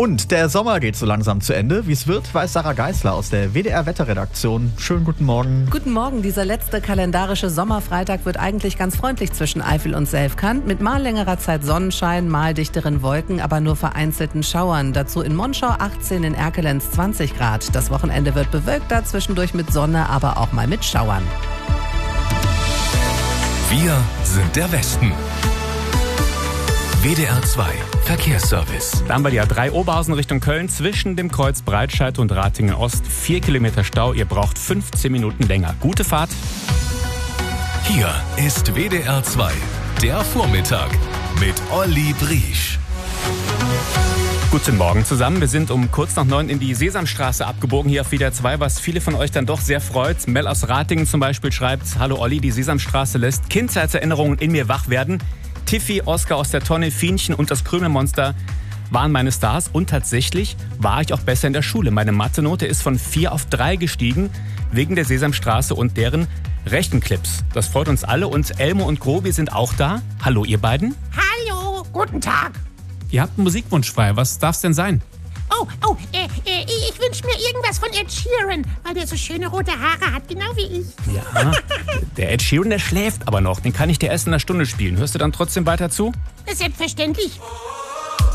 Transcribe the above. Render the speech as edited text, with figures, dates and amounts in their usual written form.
Und der Sommer geht so langsam zu Ende. Wie es wird, weiß Sarah Geisler aus der WDR-Wetterredaktion. Schönen guten Morgen. Guten Morgen. Dieser letzte kalendarische Sommerfreitag wird eigentlich ganz freundlich zwischen Eifel und Selfkant. Mit mal längerer Zeit Sonnenschein, mal dichteren Wolken, aber nur vereinzelten Schauern. Dazu in Monschau 18, in Erkelenz 20 Grad. Das Wochenende wird bewölkter, zwischendurch mit Sonne, aber auch mal mit Schauern. Wir sind der Westen. WDR 2 Verkehrsservice. Da haben wir die A3 Oberhausen Richtung Köln zwischen dem Kreuz Breitscheid und Ratingen Ost. 4 Kilometer Stau, ihr braucht 15 Minuten länger. Gute Fahrt. Hier ist WDR 2, der Vormittag mit Olli Briesch. Guten Morgen zusammen. Wir sind um kurz nach 9 in die Sesamstraße abgebogen hier auf WDR 2, was viele von euch dann doch sehr freut. Mel aus Ratingen zum Beispiel schreibt: Hallo Olli, die Sesamstraße lässt Kindheitserinnerungen in mir wach werden. Tiffy, Oskar aus der Tonne, Fienchen und das Krümelmonster waren meine Stars. Und tatsächlich war ich auch besser in der Schule. Meine Mathe-Note ist von 4 auf 3 gestiegen, wegen der Sesamstraße und deren Rechenclips. Das freut uns alle und Elmo und Grobi sind auch da. Hallo ihr beiden. Hallo, guten Tag. Ihr habt einen Musikwunsch frei. Was darf's denn sein? Ich wünsche mir irgendwas von Ed Sheeran, weil der so schöne rote Haare hat, genau wie ich. Ja, der Ed Sheeran, der schläft aber noch. Den kann ich dir erst in einer Stunde spielen. Hörst du dann trotzdem weiter zu? Selbstverständlich.